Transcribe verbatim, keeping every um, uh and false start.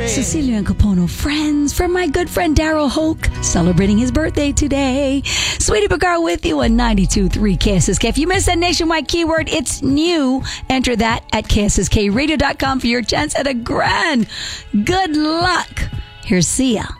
Cecilia and Capono friends, from my good friend Daryl Hoke, celebrating his birthday today. Sweetie Bagar with you on ninety-two point three K S S K. If you missed that nationwide keyword, it's new. Enter that at K S S K radio dot com for your chance at a grand. Good luck. Here's Sia.